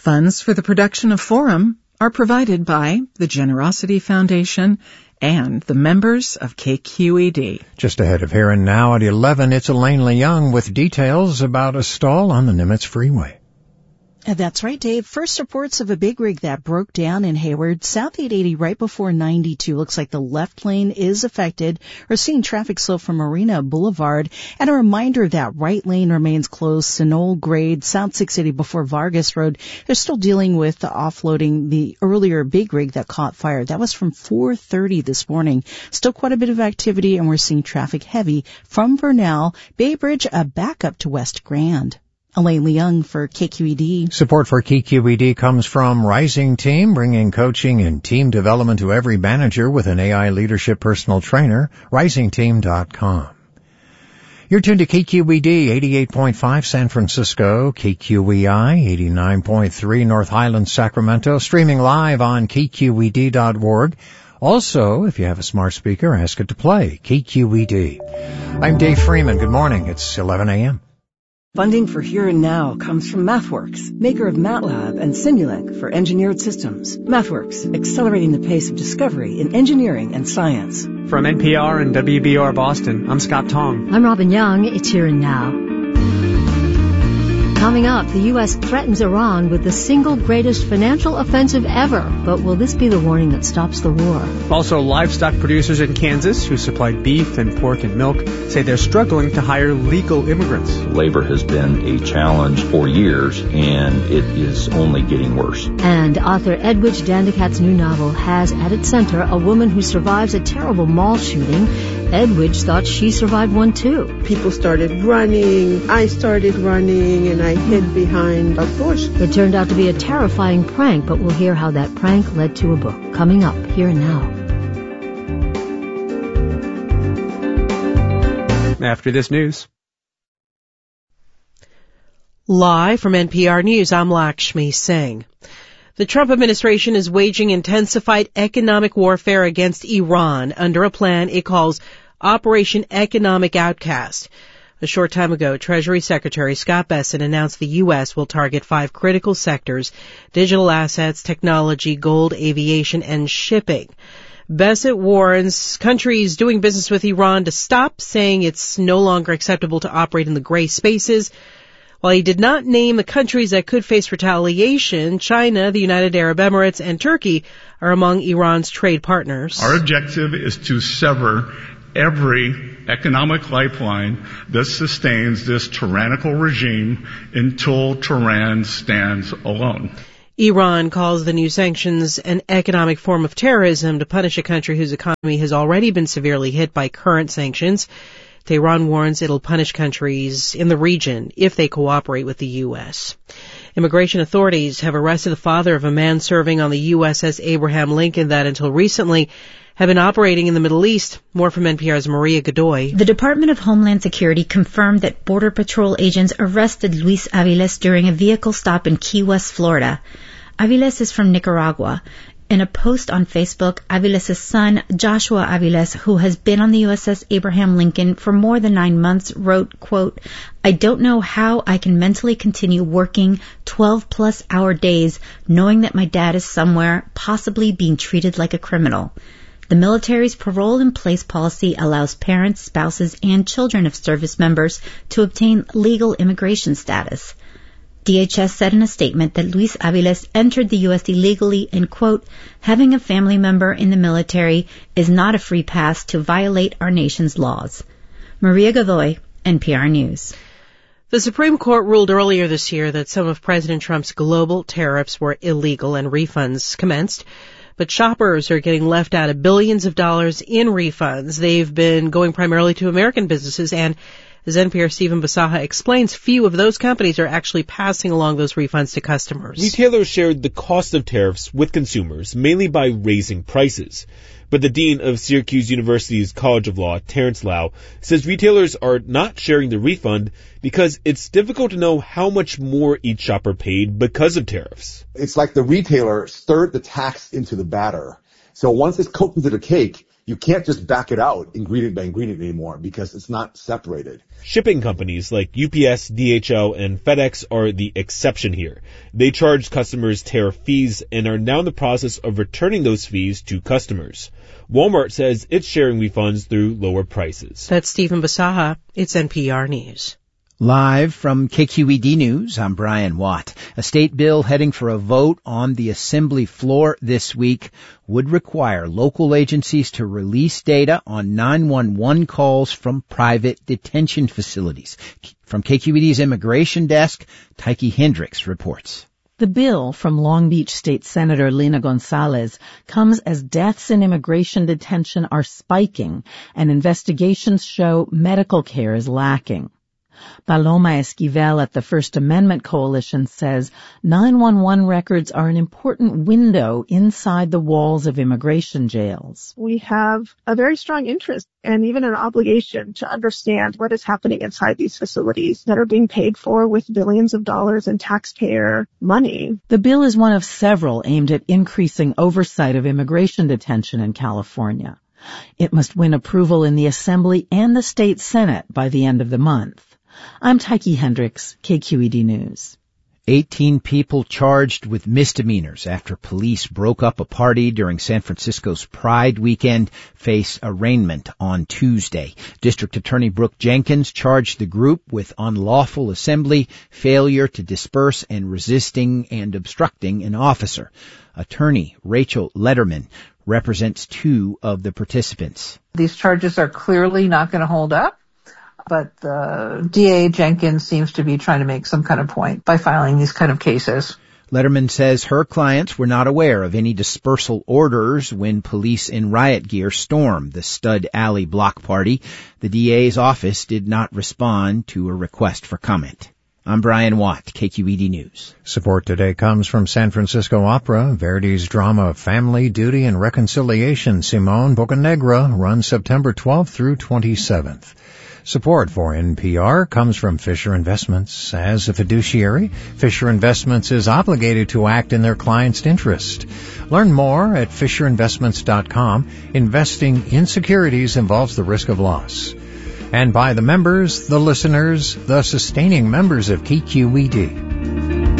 Funds for the production of Forum are provided by the Generosity Foundation and the members of KQED. Just ahead of Here and Now at 11, it's Elaine Leung with details about a stall on the Nimitz Freeway. That's right, Dave. First reports of a big rig that broke down in Hayward, South 880 right before 92. Looks like the left lane is affected. We're seeing traffic slow from Marina Boulevard. And a reminder that right lane remains closed. Sinol Grade, South 680 before Vargas Road. They're still dealing with offloading the earlier big rig that caught fire. That was from 4:30 this morning. Still quite a bit of activity, and we're seeing traffic heavy from Vernal, Bay Bridge, back up to West Grand. Elaine Leung for KQED. Support for KQED comes from Rising Team, bringing coaching and team development to every manager with an AI leadership personal trainer, risingteam.com. You're tuned to KQED 88.5 San Francisco, KQEI 89.3 North Highlands, Sacramento, streaming live on kqed.org. Also, if you have a smart speaker, ask it to play KQED. I'm Dave Freeman. Good morning. It's 11 a.m. Funding for Here and Now comes from MathWorks, maker of MATLAB and Simulink for engineered systems. MathWorks, accelerating the pace of discovery in engineering and science. From NPR and WBR Boston, I'm Scott Tong. I'm Robin Young. It's Here and Now. Coming up, the U.S. threatens Iran with the single greatest financial offensive ever. But will this be the warning that stops the war? Also, livestock producers in Kansas who supply beef and pork and milk say they're struggling to hire legal immigrants. Labor has been a challenge for years, and it is only getting worse. And author Edwidge Dandicat's new novel has at its center a woman who survives a terrible mall shooting. Edwidge thought she survived one too. People started running, I started running, and I hid behind a bush. It turned out to be a terrifying prank, but we'll hear how that prank led to a book. Coming up, Here and Now. After this news. Live from NPR News, I'm Lakshmi Singh. The Trump administration is waging intensified economic warfare against Iran under a plan it calls Operation Economic Outcast. A short time ago, Treasury Secretary Scott Bessent announced the U.S. will target 5 critical sectors: digital assets, technology, gold, aviation, and shipping. Bessent warns countries doing business with Iran to stop, saying it's no longer acceptable to operate in the gray spaces. While he did not name the countries that could face retaliation, China, the United Arab Emirates, and Turkey are among Iran's trade partners. Our objective is to sever every economic lifeline that sustains this tyrannical regime until Tehran stands alone. Iran calls the new sanctions an economic form of terrorism to punish a country whose economy has already been severely hit by current sanctions. Tehran warns it'll punish countries in the region if they cooperate with the U.S. Immigration authorities have arrested the father of a man serving on the USS Abraham Lincoln that until recently had been operating in the Middle East. More from NPR's Maria Godoy. The Department of Homeland Security confirmed that Border Patrol agents arrested Luis Aviles during a vehicle stop in Key West, Florida. Aviles is from Nicaragua. In a post on Facebook, Aviles' son, Joshua Aviles, who has been on the USS Abraham Lincoln for more than 9 months, wrote, quote, "I don't know how I can mentally continue working 12-plus hour days knowing that my dad is somewhere, possibly being treated like a criminal." The military's parole-in-place policy allows parents, spouses, and children of service members to obtain legal immigration status. DHS said in a statement that Luis Aviles entered the U.S. illegally and, quote, "having a family member in the military is not a free pass to violate our nation's laws." Maria Godoy, NPR News. The Supreme Court ruled earlier this year that some of President Trump's global tariffs were illegal and refunds commenced. But shoppers are getting left out of billions of dollars in refunds. They've been going primarily to American businesses, and as NPR's Stephen Basaha explains, few of those companies are actually passing along those refunds to customers. Retailers shared the cost of tariffs with consumers, mainly by raising prices. But the dean of Syracuse University's College of Law, Terrence Lau, says retailers are not sharing the refund because it's difficult to know how much more each shopper paid because of tariffs. It's like the retailer stirred the tax into the batter. So once it's cooked into the cake, You can't just back it out ingredient by ingredient anymore because it's not separated. Shipping companies like UPS, DHL, and FedEx are the exception here. They charge customers tariff fees and are now in the process of returning those fees to customers. Walmart says it's sharing refunds through lower prices. That's Stephen Basaha. It's NPR News. Live from KQED News, I'm Brian Watt. A state bill heading for a vote on the Assembly floor this week would require local agencies to release data on 911 calls from private detention facilities. From KQED's Immigration Desk, Tyke Hendricks reports. The bill from Long Beach State Senator Lina Gonzalez comes as deaths in immigration detention are spiking and investigations show medical care is lacking. Paloma Esquivel at the First Amendment Coalition says 911 records are an important window inside the walls of immigration jails. We have a very strong interest and even an obligation to understand what is happening inside these facilities that are being paid for with billions of dollars in taxpayer money. The bill is one of several aimed at increasing oversight of immigration detention in California. It must win approval in the Assembly and the State Senate by the end of the month. I'm Tyke Hendricks, KQED News. 18 people charged with misdemeanors after police broke up a party during San Francisco's Pride weekend face arraignment on Tuesday. District Attorney Brooke Jenkins charged the group with unlawful assembly, failure to disperse, and resisting and obstructing an officer. Attorney Rachel Letterman represents two of the participants. These charges are clearly not going to hold up. But the DA Jenkins seems to be trying to make some kind of point by filing these kind of cases. Letterman says her clients were not aware of any dispersal orders when police in riot gear stormed the Stud Alley block party. The DA's office did not respond to a request for comment. I'm Brian Watt, KQED News. Support today comes from San Francisco Opera. Verdi's drama Family, Duty, and Reconciliation, Simone Boccanegra, runs September 12th through 27th. Support for NPR comes from Fisher Investments. As a fiduciary, Fisher Investments is obligated to act in their client's interest. Learn more at FisherInvestments.com. Investing in securities involves the risk of loss. And by the members, the listeners, the sustaining members of KQED.